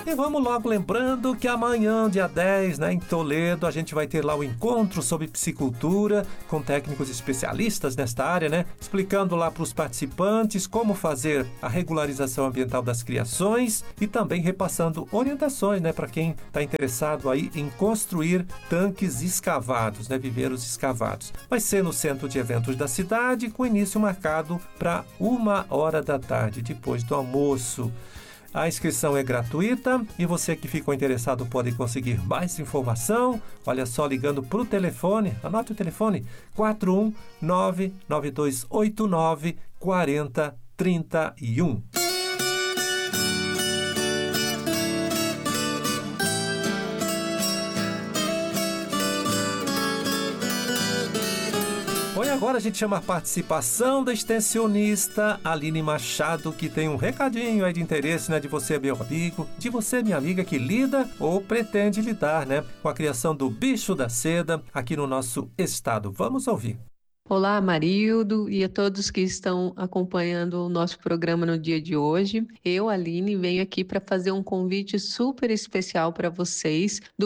E vamos logo lembrando que amanhã, dia 10, em Toledo, a gente vai ter lá o encontro sobre piscicultura com técnicos especialistas nesta área, explicando lá para os participantes como fazer a regularização ambiental das criações e também repassando orientações, para quem está interessado aí em construir tanques escavados, viveiros escavados. Vai ser no centro de eventos da cidade, com início marcado para 1h da tarde, depois do almoço. A inscrição é gratuita e você que ficou interessado pode conseguir mais informação. Olha só, ligando para o telefone, anote o telefone, 41992894031. Agora a gente chama a participação da extensionista Aline Machado, que tem um recadinho aí de interesse, de você, meu amigo, de você, minha amiga, que lida ou pretende lidar, com a criação do bicho da seda aqui no nosso estado. Vamos ouvir. Olá, Amarildo, e a todos que estão acompanhando o nosso programa no dia de hoje. Eu, Aline, venho aqui para fazer um convite super especial para vocês do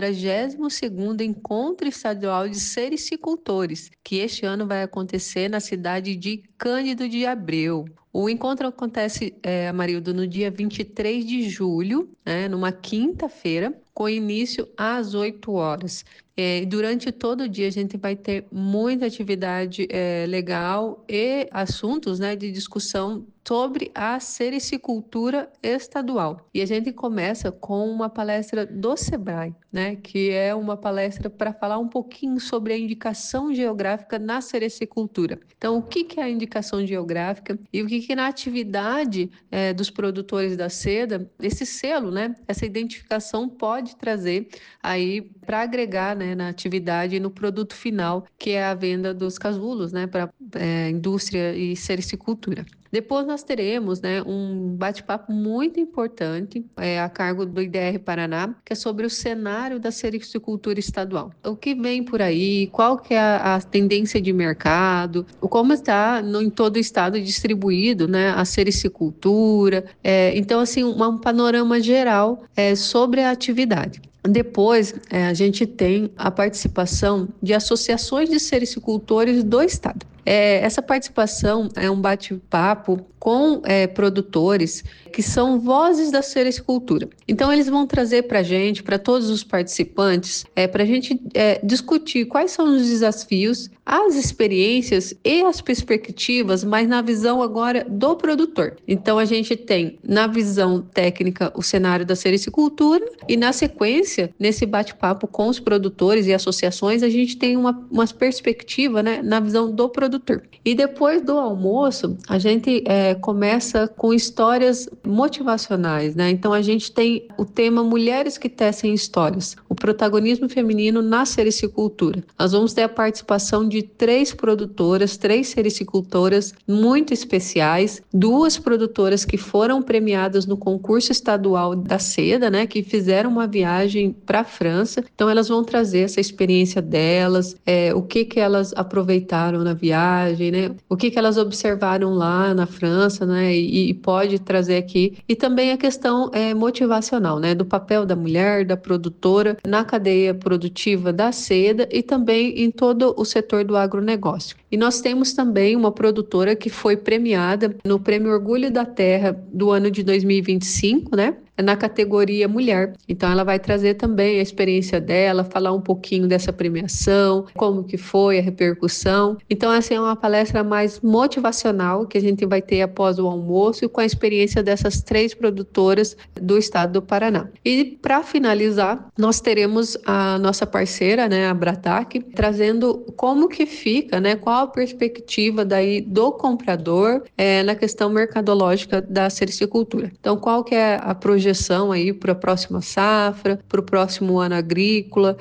42º Encontro Estadual de Sericicultores, que este ano vai acontecer na cidade de Cândido de Abreu. O encontro acontece, Amarildo, no dia 23 de julho, numa quinta-feira, com início às 8 horas. Durante todo o dia a gente vai ter muita atividade legal e assuntos de discussão sobre a sericicultura estadual. E a gente começa com uma palestra do Sebrae, que é uma palestra para falar um pouquinho sobre a indicação geográfica na sericicultura. Então, o que é a indicação geográfica e o que na atividade dos produtores da seda, esse selo, essa identificação pode trazer aí para agregar na atividade e no produto final, que é a venda dos casulos para indústria e sericicultura. Depois nós teremos um bate-papo muito importante a cargo do IDR Paraná, que é sobre o cenário da sericicultura estadual. O que vem por aí, qual que é a tendência de mercado, como está em todo o estado distribuído a sericicultura. Então, assim, um panorama geral sobre a atividade. Depois, a gente tem a participação de associações de sericicultores do estado. Essa participação é um bate-papo com produtores que são vozes da sericicultura. Então, eles vão trazer para a gente, para todos os participantes, para a gente discutir quais são os desafios, as experiências e as perspectivas, mas na visão agora do produtor. Então, a gente tem, na visão técnica, o cenário da sericicultura e, na sequência, nesse bate-papo com os produtores e associações, a gente tem uma perspectiva na visão do produtor. E depois do almoço, a gente começa com histórias motivacionais, Então, a gente tem o tema Mulheres que Tecem Histórias, o protagonismo feminino na sericicultura. Nós vamos ter a participação de 3 produtoras, 3 sericicultoras muito especiais, 2 produtoras que foram premiadas no concurso estadual da seda, que fizeram uma viagem para a França. Então, elas vão trazer essa experiência delas, o que elas aproveitaram na viagem, o que elas observaram lá na França, e pode trazer aqui. E também a questão motivacional, do papel da mulher, da produtora na cadeia produtiva da seda e também em todo o setor do agronegócio. E nós temos também uma produtora que foi premiada no Prêmio Orgulho da Terra do ano de 2025, na categoria mulher. Então, ela vai trazer também a experiência dela, falar um pouquinho dessa premiação, como que foi a repercussão. Então, essa é uma palestra mais motivacional que a gente vai ter após o almoço, com a experiência dessas 3 produtoras do estado do Paraná. E, para finalizar, nós teremos a nossa parceira, a Bratac, trazendo como que fica, qual a perspectiva daí do comprador na questão mercadológica da sericicultura. Então, qual que é a projeção aí para a próxima safra, para o próximo ano agrícola,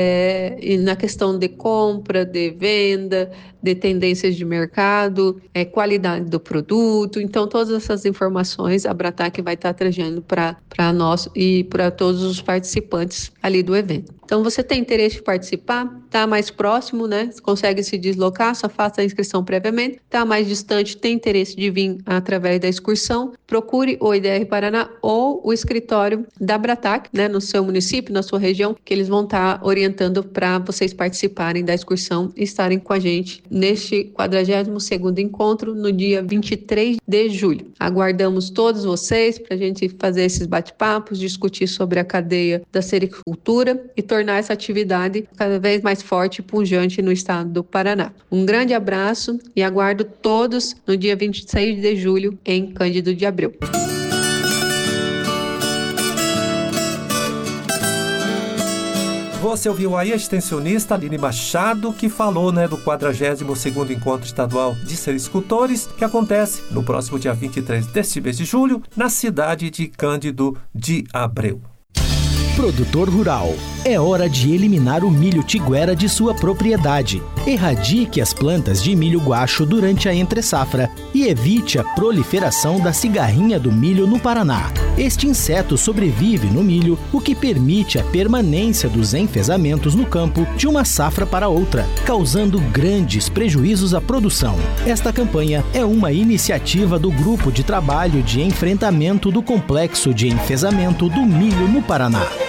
e na questão de compra, de venda, de tendências de mercado, qualidade do produto. Então, todas essas informações a Bratac vai estar trazendo para nós e para todos os participantes ali do evento. Então, você tem interesse em participar? Está mais próximo, consegue se deslocar, só faça a inscrição previamente. Está mais distante, tem interesse de vir através da excursão? procure o IDR Paraná ou o escritório da Abratac, né, no seu município, na sua região, que eles vão estar orientando para vocês participarem da excursão e estarem com a gente neste 42º encontro no dia 23 de julho. Aguardamos todos vocês para a gente fazer esses bate-papos, discutir sobre a cadeia da sericultura e tornar essa atividade cada vez mais forte e pujante no estado do Paraná. Um grande abraço e aguardo todos no dia 26 de julho em Cândido de Abreu. Você ouviu aí a extensionista Aline Machado, que falou do 42º Encontro Estadual de Sericultores, que acontece no próximo dia 23 deste mês de julho, na cidade de Cândido de Abreu. Produtor rural, é hora de eliminar o milho tiguera de sua propriedade. Erradique as plantas de milho guacho durante a entre-safra e evite a proliferação da cigarrinha do milho no Paraná. Este inseto sobrevive no milho, o que permite a permanência dos enfezamentos no campo de uma safra para outra, causando grandes prejuízos à produção. Esta campanha é uma iniciativa do Grupo de Trabalho de Enfrentamento do Complexo de Enfezamento do Milho no Paraná.